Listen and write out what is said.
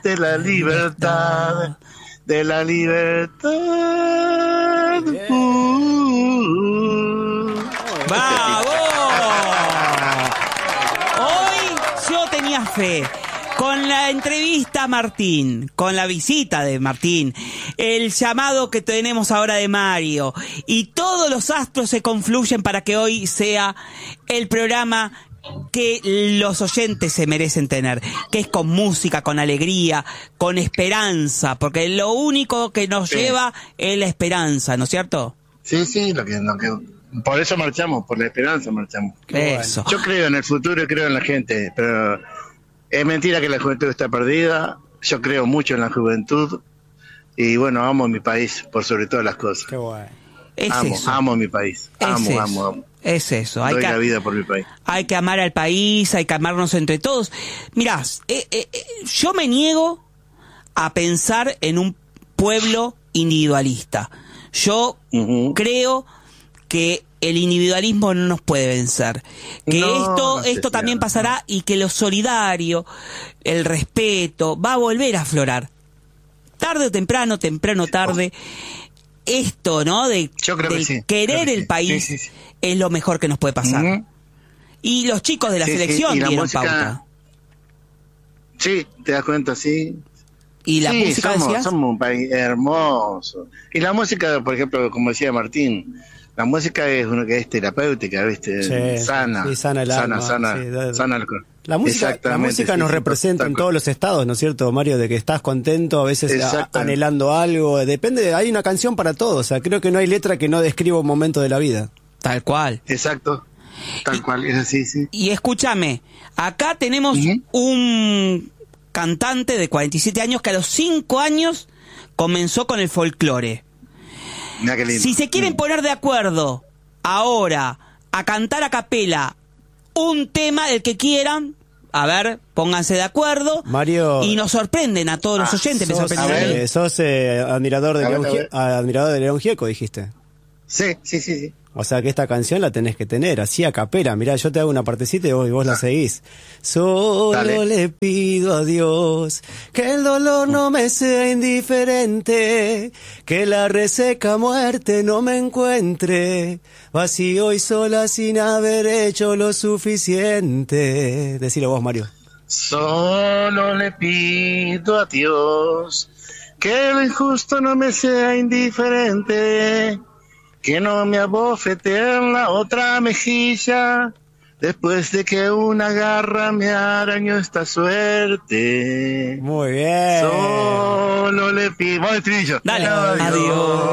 de la libertad, de la libertad. ¡Bravo! Hoy yo tenía fe. Con la entrevista a Martín, con la visita de Martín, el llamado que tenemos ahora de Mario, y todos los astros se confluyen para que hoy sea el programa que los oyentes se merecen tener, que es con música, con alegría, con esperanza, porque lo único que nos lleva es la esperanza, ¿no es cierto? Sí, lo que por eso marchamos, por la esperanza marchamos. Eso. Yo creo en el futuro y creo en la gente, pero es mentira que la juventud está perdida. Yo creo mucho en la juventud y bueno, amo mi país por sobre todas las cosas. Qué bueno. Amo mi país. Amo. Es eso. Doy la vida por mi país. Hay que amar al país, hay que amarnos entre todos. Mirá, yo me niego a pensar en un pueblo individualista. Yo creo que el individualismo no nos puede vencer. Que esto también pasará, y que lo solidario, el respeto, va a volver a aflorar. Tarde o temprano, tarde. Esto, ¿no? Yo creo que sí, querer el país es lo mejor que nos puede pasar. Y los chicos de la selección dieron música, pauta. Sí, te das cuenta, sí. Y la música, somos un país hermoso. Y la música, por ejemplo, como decía Martín, la música es terapéutica, ¿viste? Sana el alma, sana el corazón. La música nos representa en todos los estados, ¿no es cierto, Mario? De que estás contento, a veces anhelando algo. Depende, hay una canción para todo. O sea, creo que no hay letra que no describa un momento de la vida. Tal cual. Exacto. Tal cual, es así, sí. Y escúchame, acá tenemos un cantante de 47 años que a los 5 años comenzó con el folclore. Mira qué lindo. Si se quieren poner de acuerdo ahora a cantar a capela un tema, el que quieran, a ver, pónganse de acuerdo, Mario, y nos sorprenden a todos los oyentes. Me sorprenden. Sos admirador de León Gieco, dijiste. Sí. O sea que esta canción la tenés que tener, así a capela. Mirá, yo te hago una partecita y vos la seguís. Solo le pido a Dios que el dolor no me sea indiferente, que la reseca muerte no me encuentre vacío y sola sin haber hecho lo suficiente. Decilo vos, Mario. Solo le pido a Dios que lo injusto no me sea indiferente, que no me abofete en la otra mejilla, después de que una garra me arañó esta suerte. Muy bien. Solo le pido... Vamos, estribillo. Dale. Adiós.